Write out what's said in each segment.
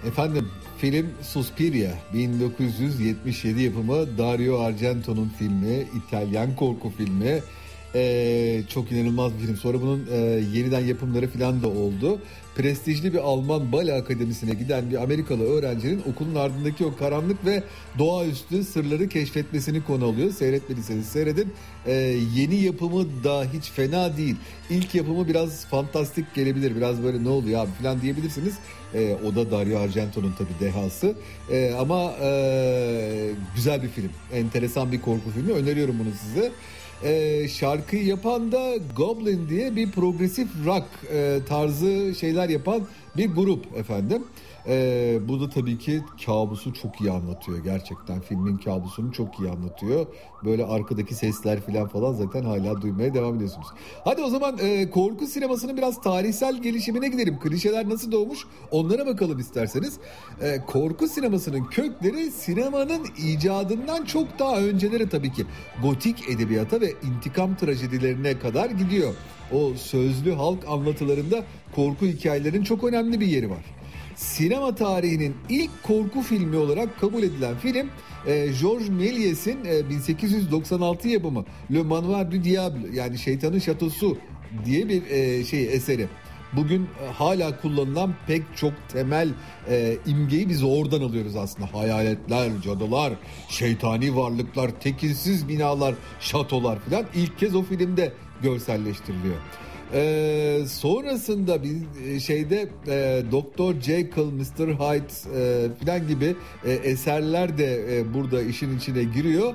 Efendim, film Suspiria, 1977 yapımı, Dario Argento'nun filmi, İtalyan korku filmi. Çok inanılmaz bir film. Sonra bunun yeniden yapımları falan da oldu. Prestijli bir Alman bale akademisine giden bir Amerikalı öğrencinin okulun ardındaki o karanlık ve doğaüstü sırları keşfetmesini konu alıyor. Seyretmediyseniz seyredin. Yeni yapımı da hiç fena değil. İlk yapımı biraz fantastik gelebilir. Biraz böyle ne oluyor abi falan diyebilirsiniz. O da Dario Argento'nun tabii dehası. Ama güzel bir film. Enteresan bir korku filmi. Öneriyorum bunu size. Şarkıyı yapan da Goblin diye bir progresif rock tarzı şeyler yapan bir grup efendim. Bu da tabii ki kabusu çok iyi anlatıyor gerçekten. Filmin kabusunu çok iyi anlatıyor. Böyle arkadaki sesler falan zaten hala duymaya devam ediyorsunuz. Hadi o zaman korku sinemasının biraz tarihsel gelişimine gidelim. Klişeler nasıl doğmuş onlara bakalım isterseniz. Korku sinemasının kökleri sinemanın icadından çok daha önceleri tabii ki. Gotik edebiyata ve intikam trajedilerine kadar gidiyor. O sözlü halk anlatılarında korku hikayelerinin çok önemli bir yeri var. Sinema tarihinin ilk korku filmi olarak kabul edilen film Georges Méliès'in 1896 yapımı Le Manoir du Diable, yani Şeytanın Şatosu diye bir eseri. Bugün hala kullanılan pek çok temel imgeyi biz oradan alıyoruz aslında. Hayaletler, cadılar, şeytani varlıklar, tekinsiz binalar, şatolar falan ilk kez o filmde görselleştiriliyor. Sonrasında bir Dr. Jekyll, Mr. Hyde filan gibi eserler de burada işin içine giriyor.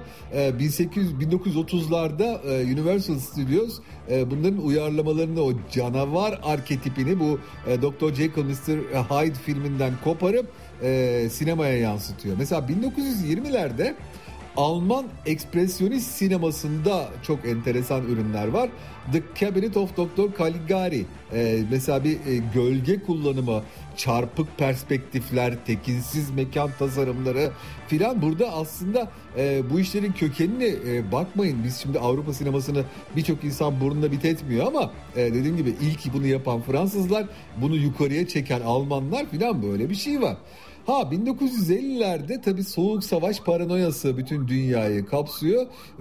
1930'larda Universal Studios bunların uyarlamalarını, o canavar arketipini bu Dr. Jekyll, Mr. Hyde filminden koparıp sinemaya yansıtıyor. Mesela 1920'lerde Alman ekspresyonist sinemasında çok enteresan ürünler var. The Cabinet of Dr. Caligari, mesela bir gölge kullanımı, çarpık perspektifler, tekinsiz mekan tasarımları filan. Burada aslında bu işlerin kökenini bakmayın. Biz şimdi Avrupa sinemasını birçok insan burnunda bit etmiyor ama dediğim gibi ilk bunu yapan Fransızlar, bunu yukarıya çeken Almanlar filan, böyle bir şey var. 1950'lerde tabii Soğuk Savaş paranoyası bütün dünyayı kapsıyor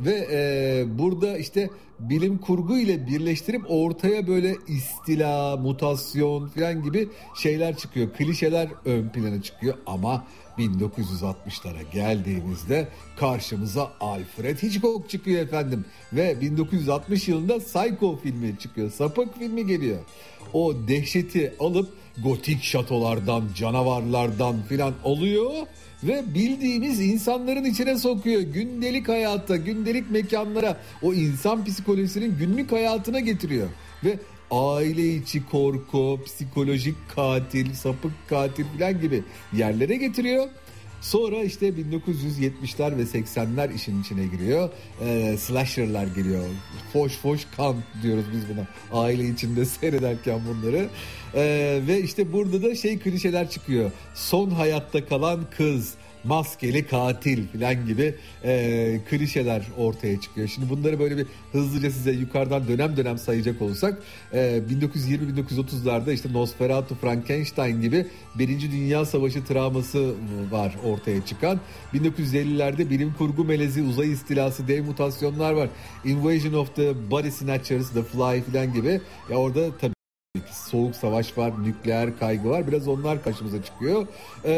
ve burada işte bilim kurgu ile birleştirip ortaya böyle istila, mutasyon falan gibi şeyler çıkıyor. Klişeler ön plana çıkıyor ama 1960'lara geldiğimizde karşımıza Alfred Hitchcock çıkıyor efendim ve 1960 yılında Psycho filmi çıkıyor. Sapık filmi geliyor. O dehşeti alıp gotik şatolardan, canavarlardan filan alıyor ve bildiğimiz insanların içine sokuyor. Gündelik hayata, gündelik mekanlara, o insan psikolojisinin günlük hayatına getiriyor. Ve aile içi korku, psikolojik katil, sapık katil filan gibi yerlere getiriyor. Sonra işte 1970'ler ve 80'ler işin içine giriyor. Slasher'lar geliyor. Foş kan diyoruz biz buna. Aile içinde seyrederken bunları. Ve işte burada da klişeler çıkıyor. Son hayatta kalan kız, maskeli katil falan gibi klişeler ortaya çıkıyor. Şimdi bunları böyle bir hızlıca size yukarıdan dönem dönem sayacak olsak 1920-1930'larda işte Nosferatu, Frankenstein gibi Birinci Dünya Savaşı travması var ortaya çıkan. 1950'lerde bilim kurgu melezi, uzay istilası, dev mutasyonlar var. Invasion of the Body Snatchers, The Fly falan gibi. Ya orada tabii Soğuk Savaş var, nükleer kaygı var. Biraz onlar karşımıza çıkıyor.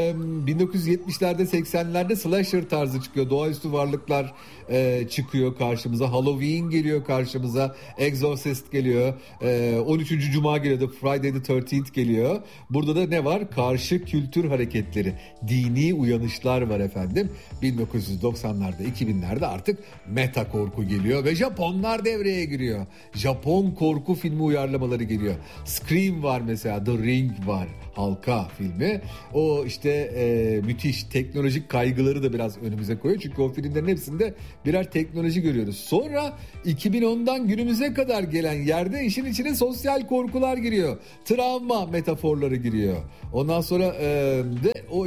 1970'lerde 80'lerde slasher tarzı çıkıyor. Doğaüstü varlıklar çıkıyor karşımıza. Halloween geliyor karşımıza. Exorcist geliyor. 13. Cuma geliyor. The Friday the 13th geliyor. Burada da ne var? Karşı kültür hareketleri. Dini uyanışlar var efendim. 1990'larda, 2000'lerde artık meta korku geliyor ve Japonlar devreye giriyor. Japon korku filmi uyarlamaları geliyor. Scream var mesela, The Ring var, Halka filmi. O işte müthiş teknolojik kaygıları da biraz önümüze koyuyor. Çünkü o filmlerin hepsinde birer teknoloji görüyoruz. Sonra 2010'dan günümüze kadar gelen yerde işin içine sosyal korkular giriyor. Travma metaforları giriyor. Ondan sonra de o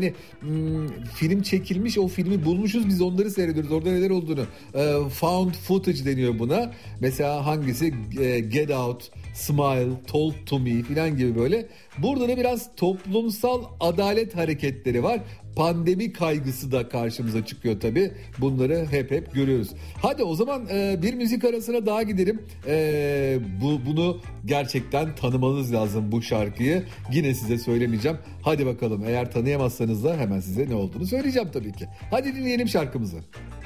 film çekilmiş, o filmi bulmuşuz, biz onları seyrediyoruz. Orada neler olduğunu. Found footage deniyor buna. Mesela hangisi? Get Out, Smile, Talk to Me falan gibi böyle. Burada da biraz toplumsal adalet hareketleri var. Pandemi kaygısı da karşımıza çıkıyor tabii. Bunları hep görüyoruz. Hadi o zaman bir müzik arasına daha gidelim. Bunu gerçekten tanımanız lazım, bu şarkıyı. Yine size söylemeyeceğim. Hadi bakalım, eğer tanıyamazsanız da hemen size ne olduğunu söyleyeceğim tabii ki. Hadi dinleyelim şarkımızı.